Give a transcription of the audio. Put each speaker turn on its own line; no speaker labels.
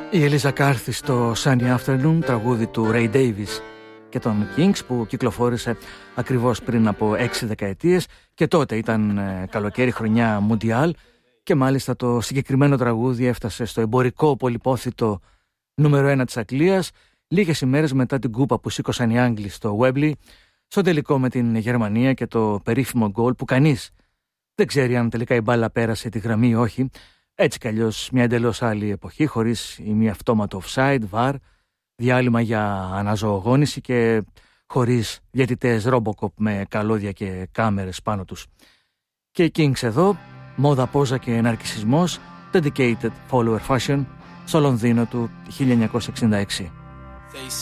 Η Ελίζα Κάρθι στο Sunny Afternoon, τραγούδι του Ray Davies και των Kings, που κυκλοφόρησε ακριβώς πριν από 6 δεκαετίες και τότε ήταν καλοκαίρι, χρονιά Μουντιάλ, και μάλιστα το συγκεκριμένο τραγούδι έφτασε στο εμπορικό πολυπόθητο νούμερο 1 της Αγγλίας λίγες ημέρες μετά την κούπα που σήκωσαν οι Άγγλοι στο Wembley, στο τελικό με την Γερμανία και το περίφημο γκολ που κανείς δεν ξέρει αν τελικά η μπάλα πέρασε τη γραμμή ή όχι. Έτσι κι αλλιώς μια εντελώς άλλη εποχή, χωρίς ημιαυτόματο offside, VAR, διάλειμμα για αναζωογόνηση και χωρίς διαιτητές Robocop με καλώδια και κάμερες πάνω τους. Και οι Kings εδώ, μόδα, πόζα και ναρκισσισμός, dedicated follower fashion, στο Λονδίνο του 1966.